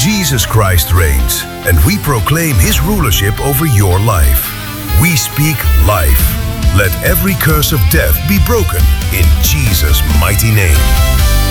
Jesus Christ reigns, and we proclaim his rulership over your life. We speak life. Let every curse of death be broken in Jesus' mighty name.